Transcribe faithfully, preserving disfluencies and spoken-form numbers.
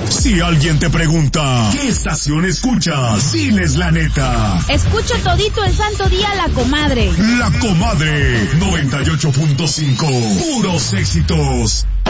Si alguien te pregunta, ¿qué estación escuchas? Diles la neta. Escucho todito el santo día La Comadre. La Comadre, noventa y ocho punto cinco. Puros éxitos.